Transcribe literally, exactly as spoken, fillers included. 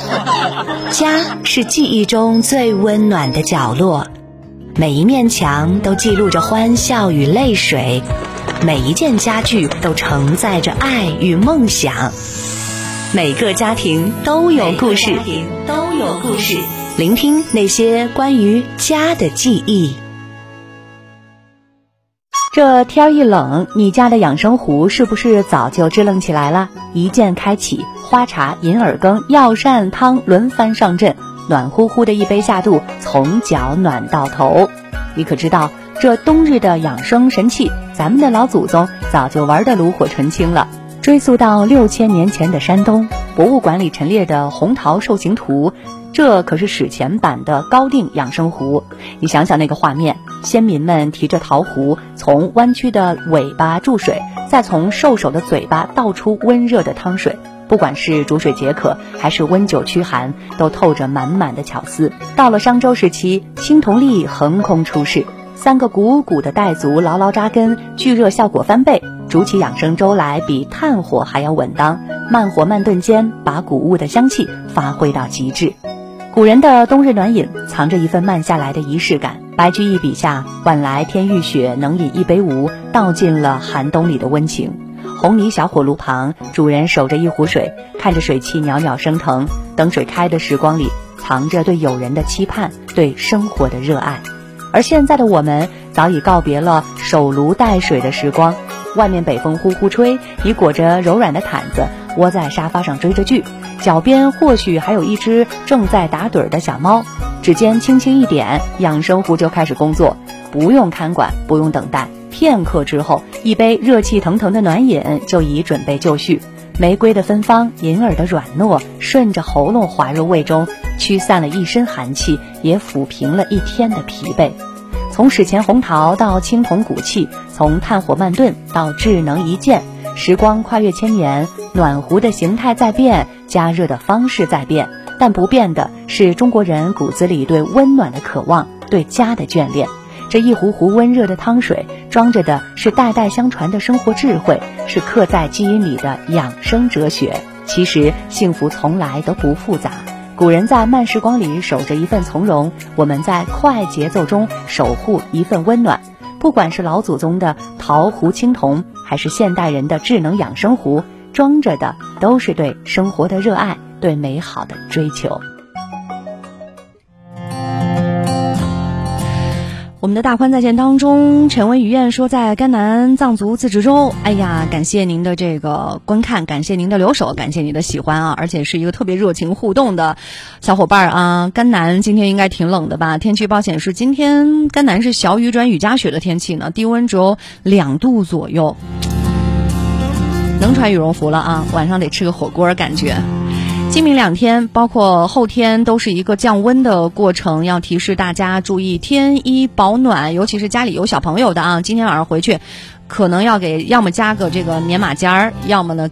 家是记忆中最温暖的角落，每一面墙都记录着欢笑与泪水，每一件家具都承载着爱与梦想。每个家庭都有故事，都有故事。聆听那些关于家的记忆。这天一冷，你家的养生壶是不是早就支棱起来了？一键开启，花茶、银耳羹、药膳汤轮番上阵，暖乎乎的一杯下肚，从脚暖到头。你可知道，这冬日的养生神器，咱们的老祖宗早就玩得炉火纯青了。追溯到六千年前的山东，博物馆里陈列的红桃兽形图，这可是史前版的高定养生壶。你想想那个画面，先民们提着桃壶，从弯曲的尾巴注水，再从兽首的嘴巴倒出温热的汤水。不管是煮水解渴，还是温酒驱寒，都透着满满的巧思。到了商周时期，青铜力横空出世，三个鼓鼓的带足牢牢扎根，聚热效果翻倍，煮起养生粥来比炭火还要稳当。慢火慢炖间，把谷物的香气发挥到极致。古人的冬日暖饮藏着一份慢下来的仪式感，白居易笔下晚来天欲雪，能饮一杯无，道尽了寒冬里的温情。红泥小火炉旁，主人守着一壶水，看着水汽袅袅升腾，等水开的时光里藏着对友人的期盼，对生活的热爱。而现在的我们早已告别了守炉待水的时光，外面北风呼呼吹，你裹着柔软的毯子窝在沙发上追着剧，脚边或许还有一只正在打盹的小猫，指尖轻轻一点，养生壶就开始工作，不用看管，不用等待，片刻之后，一杯热气腾腾的暖饮就已准备就绪。玫瑰的芬芳，银耳的软糯，顺着喉咙滑入胃中，驱散了一身寒气，也抚平了一天的疲惫。从史前红桃到青铜骨器，从炭火慢炖到智能一键，时光跨越千年，暖壶的形态在变，加热的方式在变，但不变的是中国人骨子里对温暖的渴望，对家的眷恋。这一壶壶温热的汤水，装着的是代代相传的生活智慧，是刻在基因里的养生哲学。其实幸福从来都不复杂，古人在慢时光里守着一份从容，我们在快节奏中守护一份温暖。不管是老祖宗的陶壶青铜，还是现代人的智能养生壶，装着的都是对生活的热爱，对美好的追求。我们的大宽在线当中，陈文雨燕说在甘南藏族自治州，哎呀，感谢您的这个观看，感谢您的留守，感谢您的喜欢啊，而且是一个特别热情互动的小伙伴啊。甘南今天应该挺冷的吧？天气预报显示今天甘南是小雨转雨夹雪的天气呢，低温只有两度左右，能穿羽绒服了啊，晚上得吃个火锅感觉。今明两天包括后天都是一个降温的过程，要提示大家注意添衣保暖，尤其是家里有小朋友的啊，今天晚上回去可能要给要么加个这个棉马甲儿，要么呢